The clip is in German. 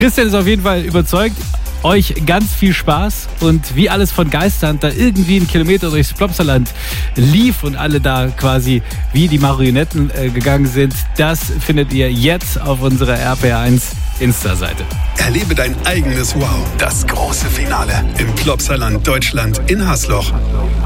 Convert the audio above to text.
Christian ist auf jeden Fall überzeugt. Euch ganz viel Spaß und wie alles von Geistern da irgendwie 1 Kilometer durchs Plopsaland lief und alle da quasi wie die Marionetten gegangen sind, das findet ihr jetzt auf unserer RPR1 Insta-Seite. Erlebe dein eigenes Wow. Das große Finale im Plopsaland Deutschland in Hasloch.